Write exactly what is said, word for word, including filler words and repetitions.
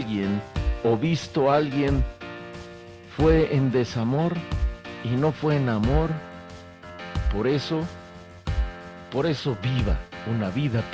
alguien o visto a alguien fue en desamor y no fue en amor, por eso, por eso viva una vida